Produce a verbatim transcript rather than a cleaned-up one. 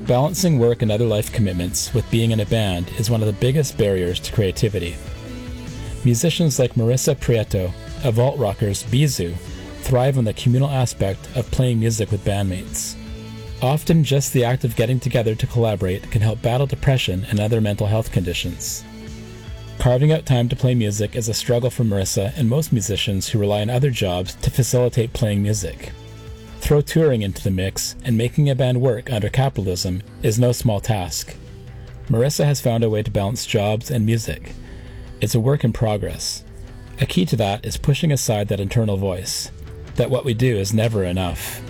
Balancing work and other life commitments with being in a band is one of the biggest barriers to creativity. Musicians like Marissa Prieto of alt rockers Bizu thrive on the communal aspect of playing music with bandmates. Often just the act of getting together to collaborate can help battle depression and other mental health conditions. Carving out time to play music is a struggle for Marissa and most musicians who rely on other jobs to facilitate playing music. Throw touring into the mix, and making a band work under capitalism is no small task. Marissa has found a way to balance jobs and music. It's a work in progress. A key to that is pushing aside that internal voice, that what we do is never enough.